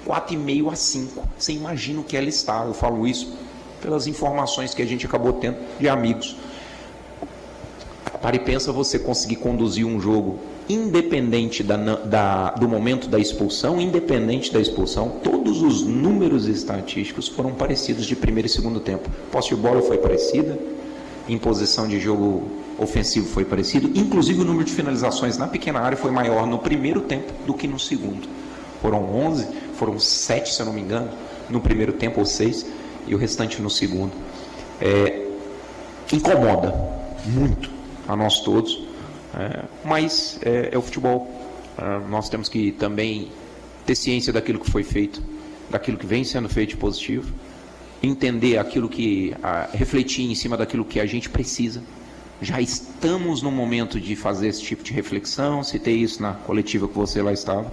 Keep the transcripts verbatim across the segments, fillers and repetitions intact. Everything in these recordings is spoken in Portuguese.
quatro e meio a cinco. Você imagina o que ela está. Eu falo isso pelas informações que a gente acabou tendo de amigos. Para e pensa você conseguir conduzir um jogo independente da, da, do momento da expulsão, independente da expulsão, todos os números estatísticos foram parecidos de primeiro e segundo tempo. Posse de bola foi parecida, imposição de jogo ofensivo foi parecido, inclusive o número de finalizações na pequena área foi maior no primeiro tempo do que no segundo. Foram onze, foram sete, se eu não me engano, no primeiro tempo, ou seis, e o restante no segundo. É, incomoda muito a nós todos, é, mas é, é o futebol. É, nós temos que também ter ciência daquilo que foi feito, daquilo que vem sendo feito de positivo, entender aquilo que, a, refletir em cima daquilo que a gente precisa. Já estamos no momento de fazer esse tipo de reflexão, citei isso na coletiva que você lá estava,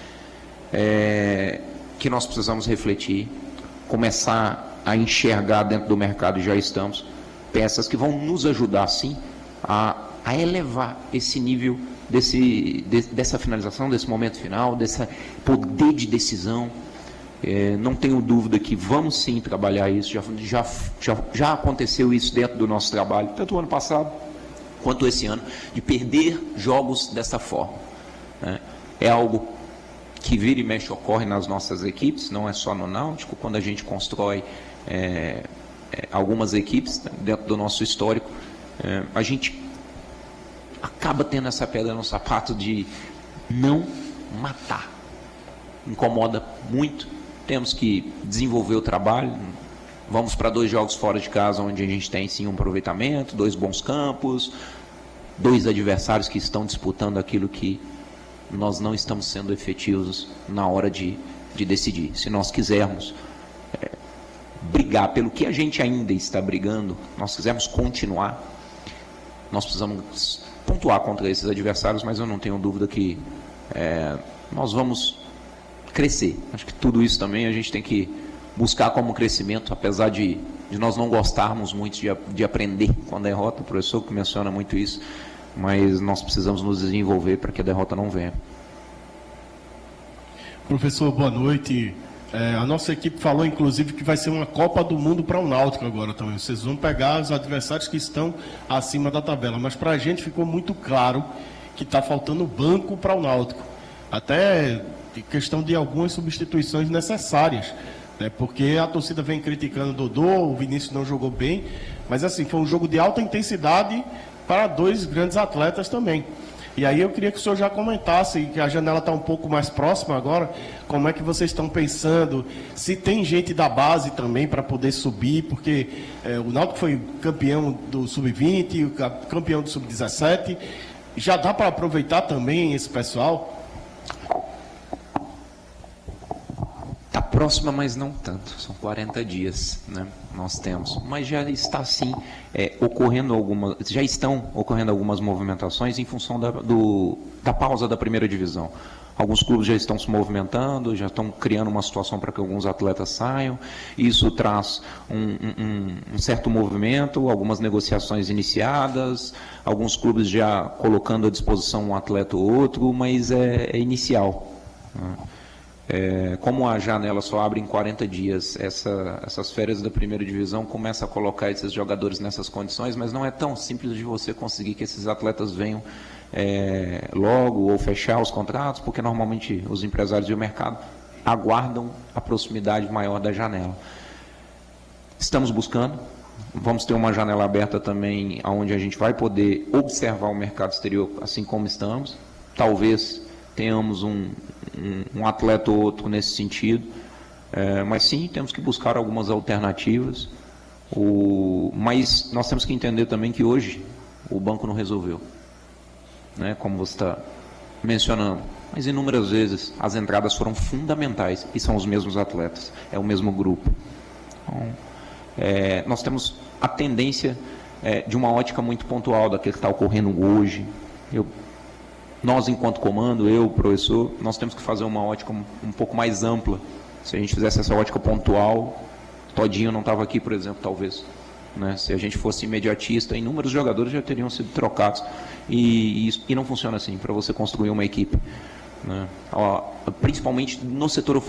é, que nós precisamos refletir, começar a enxergar dentro do mercado, e já estamos, peças que vão nos ajudar sim a, a elevar esse nível desse, de, dessa finalização, desse momento final, desse poder de decisão. É, não tenho dúvida que vamos sim trabalhar isso, já, já, já, já aconteceu isso dentro do nosso trabalho, tanto o ano passado quanto esse ano, de perder jogos dessa forma. Né? É algo que vira e mexe ocorre nas nossas equipes, não é só no Náutico, quando a gente constrói é, é, algumas equipes dentro do nosso histórico, é, a gente acaba tendo essa pedra no sapato de não matar. Incomoda muito. Temos que desenvolver o trabalho. Vamos para dois jogos fora de casa, onde a gente tem sim um aproveitamento, dois bons campos, dois adversários que estão disputando aquilo que nós não estamos sendo efetivos na hora de, de decidir. Se nós quisermos é, brigar pelo que a gente ainda está brigando, nós quisermos continuar, nós precisamos pontuar contra esses adversários, mas eu não tenho dúvida que é, nós vamos crescer. Acho que tudo isso também a gente tem que buscar como crescimento, apesar de, de nós não gostarmos muito de, de aprender com a derrota, o professor que menciona muito isso, mas nós precisamos nos desenvolver para que a derrota não venha. Professor, boa noite. É, a nossa equipe falou, inclusive, que vai ser uma Copa do Mundo para o Náutico agora também. Vocês vão pegar os adversários que estão acima da tabela, mas para a gente ficou muito claro que está faltando banco para o Náutico. Até questão de algumas substituições necessárias, né? Porque a torcida vem criticando o Dodô, o Vinícius não jogou bem, mas assim, foi um jogo de alta intensidade para dois grandes atletas também. E aí eu queria que o senhor já comentasse, que a janela está um pouco mais próxima agora, como é que vocês estão pensando, se tem gente da base também para poder subir, porque é, o Náutico foi campeão do sub vinte, campeão do sub dezessete, já dá para aproveitar também esse pessoal? Está próxima, mas não tanto, são quarenta dias, né? Nós temos, mas já está sim é, ocorrendo algumas, já estão ocorrendo algumas movimentações em função da, do, da pausa da primeira divisão. Alguns clubes já estão se movimentando, já estão criando uma situação para que alguns atletas saiam. Isso traz um, um, um certo movimento, algumas negociações iniciadas, alguns clubes já colocando à disposição um atleta ou outro, mas é, é inicial, né? É, como a janela só abre em quarenta dias, essa, essas férias da primeira divisão começa a colocar esses jogadores nessas condições, mas não é tão simples de você conseguir que esses atletas venham é, logo ou fechar os contratos, porque normalmente os empresários e o mercado aguardam a proximidade maior da janela. Estamos buscando, vamos ter uma janela aberta também, onde a gente vai poder observar o mercado exterior assim como estamos, talvez tenhamos um, um, um atleta ou outro nesse sentido, é, mas sim, temos que buscar algumas alternativas, o, mas nós temos que entender também que hoje o banco não resolveu, né, como você está mencionando, mas inúmeras vezes as entradas foram fundamentais e são os mesmos atletas, é o mesmo grupo. Então, é, nós temos a tendência é, de uma ótica muito pontual daquilo que está ocorrendo hoje. Eu Nós, enquanto comando, eu, professor, nós temos que fazer uma ótica um, um pouco mais ampla. Se a gente fizesse essa ótica pontual, Todinho não estava aqui, por exemplo, talvez. Né? Se a gente fosse imediatista, inúmeros jogadores já teriam sido trocados. E, e, e não funciona assim, para você construir uma equipe. Né? Ó, principalmente no setor ofensivo.